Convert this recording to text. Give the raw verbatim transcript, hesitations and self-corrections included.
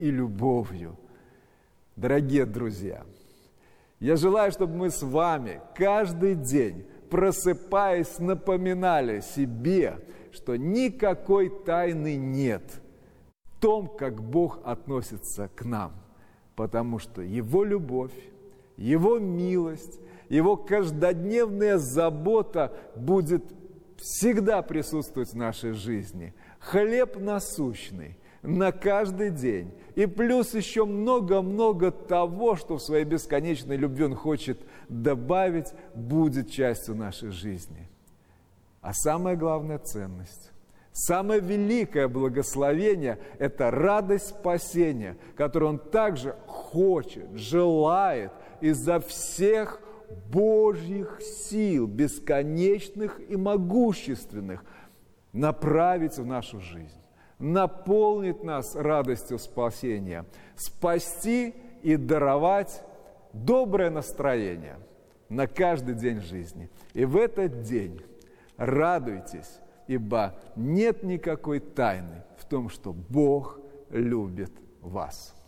и любовью. Дорогие друзья, я желаю, чтобы мы с вами каждый день, просыпаясь, напоминали себе, что никакой тайны нет в том, как Бог относится к нам, потому что Его любовь, Его милость, Его каждодневная забота будет всегда присутствовать в нашей жизни. Хлеб насущный на каждый день. И плюс еще много-много того, что в своей бесконечной любви Он хочет добавить, будет частью нашей жизни. А самая главная ценность, самое великое благословение – это радость спасения, которую Он также хочет, желает изо всех Божьих сил, бесконечных и могущественных, направить в нашу жизнь, наполнить нас радостью спасения, спасти и даровать доброе настроение на каждый день жизни. И в этот день радуйтесь, ибо нет никакой тайны в том, что Бог любит вас.